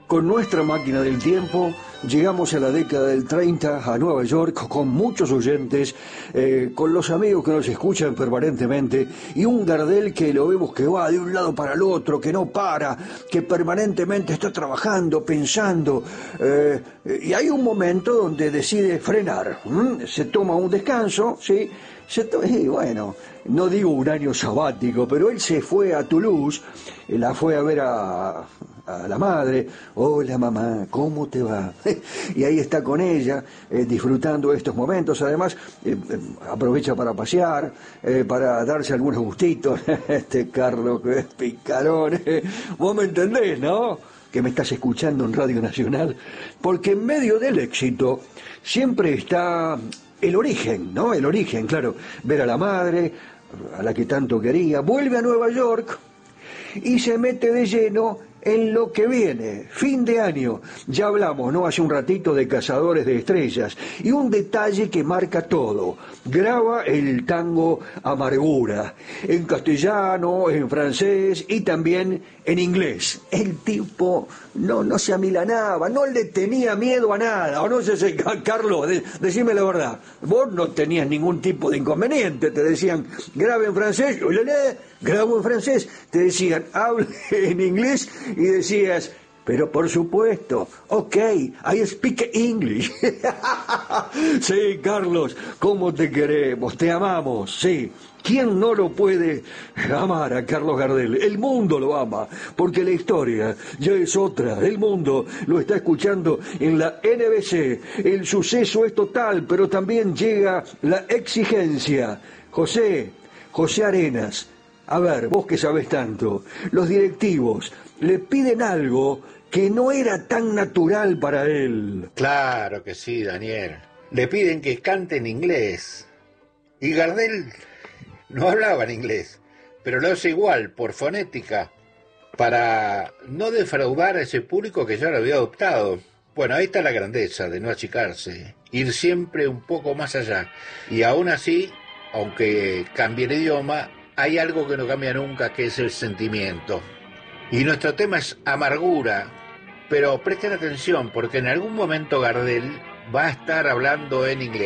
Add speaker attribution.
Speaker 1: Con nuestra máquina del tiempo llegamos a la década del 30 a Nueva York con muchos oyentes, con los amigos que nos escuchan permanentemente y un Gardel que lo vemos que va de un lado para el otro, que no para, que permanentemente está trabajando, pensando, y hay un momento donde decide frenar, se toma un descanso, ¿sí? Y bueno, no digo un año sabático, pero él se fue a Toulouse, la fue a ver a la madre. Hola mamá, ¿cómo te va? Y ahí está con ella, disfrutando estos momentos. Además, aprovecha para pasear, para darse algunos gustitos. Este Carlos que es picarón. Vos me entendés, ¿no? Que me estás escuchando en Radio Nacional. Porque en medio del éxito siempre está el origen, ¿no? El origen, claro. Ver a la madre, a la que tanto quería. Vuelve a Nueva York y se mete de lleno en lo que viene, fin de año. Ya hablamos, ¿no? Hace un ratito de Cazadores de Estrellas. Y un detalle que marca todo. Graba el tango Amargura, en castellano, en francés y también en inglés. El tipo no se amilanaba, no le tenía miedo a nada. O no sé, Carlos, decime la verdad. Vos no tenías ningún tipo de inconveniente. Te decían, grabe en francés, grabo en francés. Te decían, hable en inglés. Y decías, pero por supuesto, ok, I speak English. Sí, Carlos, ¿cómo te queremos? Te amamos, sí. ¿Quién no lo puede amar a Carlos Gardel? El mundo lo ama, porque la historia ya es otra. El mundo lo está escuchando en la NBC. El suceso es total, pero también llega la exigencia. José Arenas, a ver, vos que sabés tanto, los directivos le piden algo que no era tan natural para él.
Speaker 2: Claro que sí, Daniel. Le piden que cante en inglés. Y Gardel no hablaba en inglés, pero lo hace igual, por fonética, para no defraudar a ese público que ya lo había adoptado. Bueno, ahí está la grandeza de no achicarse, ir siempre un poco más allá. Y aún así, aunque cambie el idioma, hay algo que no cambia nunca, que es el sentimiento. Y nuestro tema es Amargura, pero presten atención porque en algún momento Gardel va a estar hablando en inglés.